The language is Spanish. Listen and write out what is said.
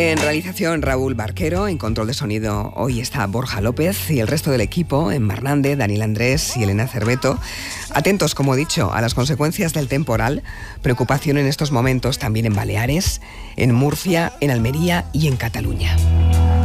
En realización, Raúl Barquero. En control de sonido hoy está Borja López y el resto del equipo en Marnande, Daniel Andrés y Elena Cerveto. Atentos, como he dicho, a las consecuencias del temporal. Preocupación en estos momentos también en Baleares, en Murcia, en Almería y en Cataluña.